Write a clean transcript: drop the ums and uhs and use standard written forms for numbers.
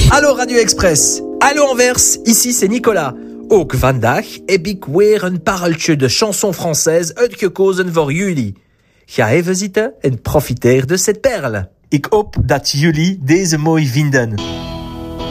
Allô Radio Express. Allô Anvers, ici c'est Nicolas. Ook vandaag heb ik weer een pareltje de chanson française uitgekozen voor jullie. Ga even zitten en profiteer de cette perle. Ik hoop dat jullie deze mooi vinden.